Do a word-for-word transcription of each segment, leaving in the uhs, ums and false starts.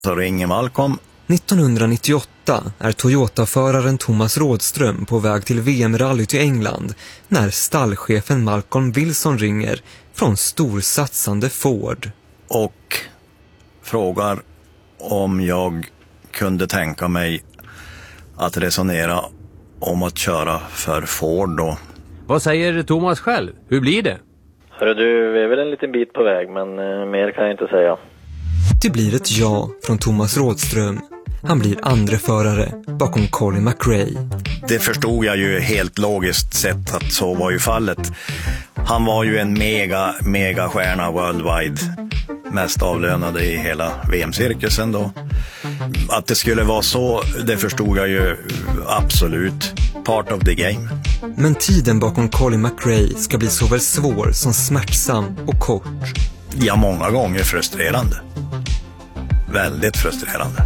Så ringer Malcolm. nittonhundranittioåtta är Toyota-föraren Thomas Rådström på väg till V M-rally till England när stallchefen Malcolm Wilson ringer från storsatsande Ford. Och frågar om jag kunde tänka mig att resonera om att köra för Ford då. Vad säger Thomas själv? Hur blir det? Hörru du, vi är väl en liten bit på väg, men eh, mer kan jag inte säga. Det blir ett ja från Thomas Rådström. Han blir andre förare bakom Colin McRae. Det förstod jag ju helt logiskt sett att så var ju fallet. Han var ju en mega, mega stjärna worldwide. Mest avlönade i hela V M-cirkusen då. Att det skulle vara så, det förstod jag ju absolut. Part of the game. Men tiden bakom Colin McRae ska bli såväl svår som smärtsam och kort. Ja, många gånger frustrerande. Väldigt frustrerande.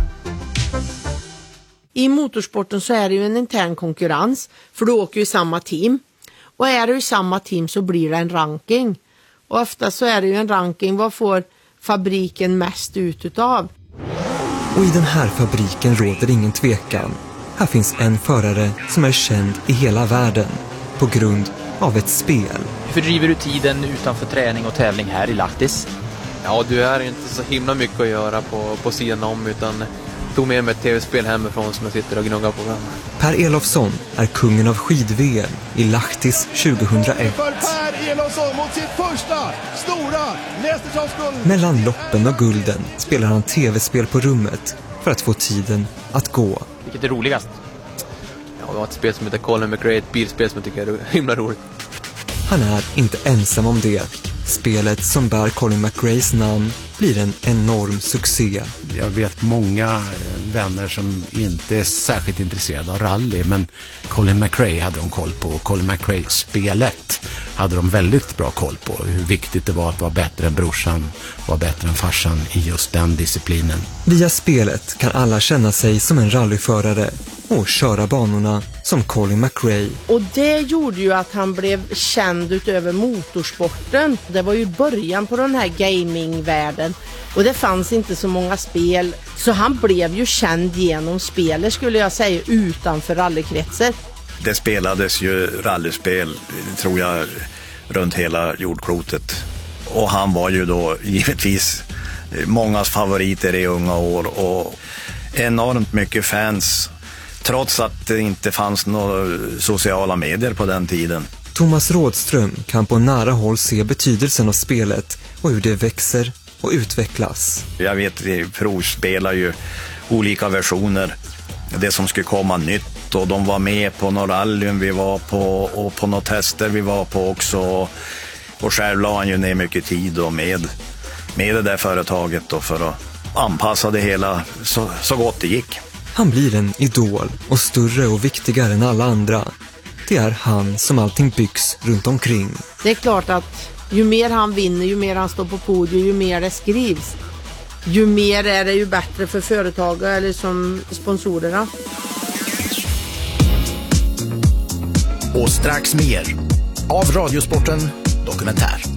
I motorsporten så är det ju en intern konkurrens, för du åker ju samma team. Och är du i samma team så blir det en ranking. Och ofta så är det ju en ranking, vad får fabriken mest ut utav? Och i den här fabriken råder ingen tvekan. Här finns en förare som är känd i hela världen på grund av ett spel. Hur fördriver du tiden utanför träning och tävling här i Lahtis? Ja, du är inte så himla mycket att göra på, på sidan om, utan tog med mig ett tv-spel hemifrån som jag sitter och gnuggar på. Per Elofsson är kungen av skid-V M i Lahtis tjugohundraett. För Per Elofsson mot sitt första stora mästerskapsguld. Mellan loppen och gulden spelar han tv-spel på rummet för att få tiden att gå. Vilket är roligast? Ja, det var ett spel som heter Colin McRae, ett bilspel som jag tycker är himla roligt. Han är inte ensam om det. Spelet som bär Colin McRaes namn blir en enorm succé. Jag vet många vänner som inte är särskilt intresserade av rally, men Colin McRae hade de koll på. Colin McRae-spelet hade de väldigt bra koll på. Hur viktigt det var att vara bättre än brorsan, vara bättre än farsan i just den disciplinen. Via spelet kan alla känna sig som en rallyförare och köra banorna som Colin McRae. Och det gjorde ju att han blev känd utöver motorsporten. Det var ju början på den här gamingvärlden. Och det fanns inte så många spel. Så han blev ju känd genom spelet, skulle jag säga, utanför rallykretser. Det spelades ju rallyspel, tror jag, runt hela jordklotet. Och han var ju då givetvis mångas favoriter i unga år. Och enormt mycket fans, trots att det inte fanns några sociala medier på den tiden. Thomas Rådström kan på nära håll se betydelsen av spelet och hur det växer och utvecklas. Jag vet, vi provspelar ju olika versioner. Det som skulle komma nytt, och de var med på några rallyn vi var på och på några tester vi var på också. Och själv la han ju ner mycket tid och med, med det där företaget då för att anpassa det hela så, så gott det gick. Han blir en idol och större och viktigare än alla andra. Det är han som allting byggs runt omkring. Det är klart att ju mer han vinner, ju mer han står på podium, ju mer det skrivs. Ju mer är det ju bättre för företagare eller som sponsorerna. Och strax mer av Radiosporten Dokumentär.